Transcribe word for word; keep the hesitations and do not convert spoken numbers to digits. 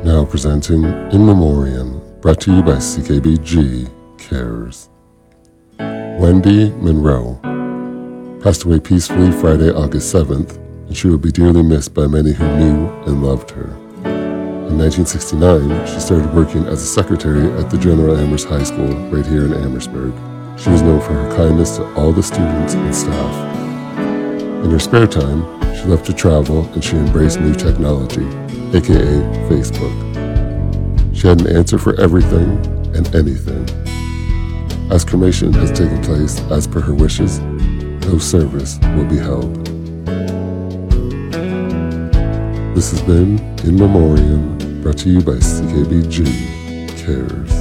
Now presenting In Memoriam, brought to you by C K B G Cares. Wendy Monroe passed away peacefully Friday, August seventh, and she will be dearly missed by many who knew and loved her. In nineteen sixty-nine, she started working as a secretary at the General Amherst High School right here in Amherstburg. She was known for her kindness to all the students and staff. In her spare time, she loved to travel and she embraced new technology, aka Facebook. She had an answer for everything and anything. As cremation has taken place as per her wishes, no service will be held. This has been In Memoriam, brought to you by C K B G Cares.